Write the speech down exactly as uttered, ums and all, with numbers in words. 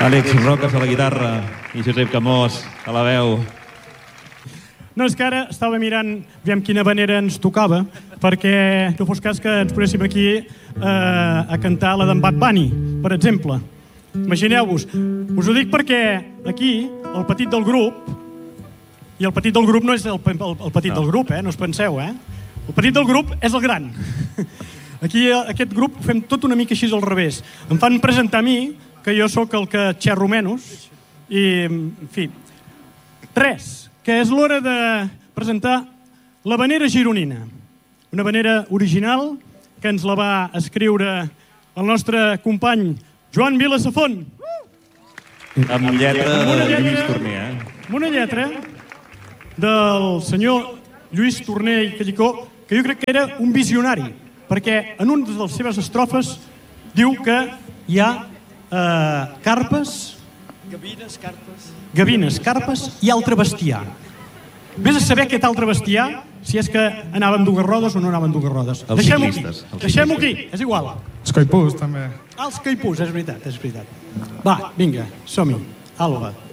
Àlex Roques a la guitarra i Josep Camós a la veu. No, és que ara estava mirant aviam quina manera ens tocava, perquè no fos cas que ens poséssim aquí eh, a cantar la d'en Bad Bunny, per exemple. Imagineu-vos. Us ho dic perquè aquí, el petit del grup, i el petit del grup no és el, el, el petit no. del grup, eh? No us penseu, eh? El petit del grup és el gran. Aquí, aquest grup, fem tot una mica així al revés. Em fan presentar a mi, que jo sóc el que xerro menys, i, en fi, res, que és l'hora de presentar l'Havanera gironina. Una havanera original que ens la va escriure el nostre company Joan Vilasafont. Amb lletra de Lluís Torner, eh? Amb una lletra del senyor Lluís Torner i Callicó, que jo crec que era un visionari, perquè en una de les seves estrofes diu que hi ha eh, carpes, gavines, carpes, gavines, carpes i altre bestiar. Vés a saber aquest altre bestiar, si és que anava amb dues rodes o no anava amb dues rodes. Deixem-ho aquí, deixem-ho aquí, és igual. Els caipús, també. Els caipús, és veritat, és veritat. Va, vinga, som-hi. Alba.